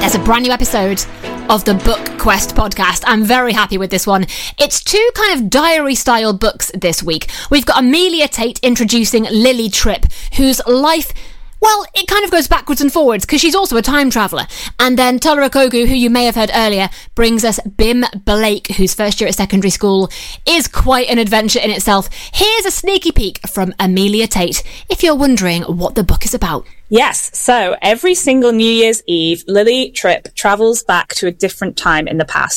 There's a brand new episode of the Book Quest podcast. I'm very happy with this one. It's two kind of diary-style books this week. We've got Amelia Tate introducing Lily Tripp, whose life... well, it kind of goes backwards and forwards because she's also a time traveller. And then Tola Okogu, who you may have heard earlier, brings us Bim Blake, whose first year at secondary school is quite an adventure in itself. Here's a sneaky peek from Amelia Tate, if you're wondering what the book is about. Yes, so every single New Year's Eve, Lily Tripp travels back to a different time in the past.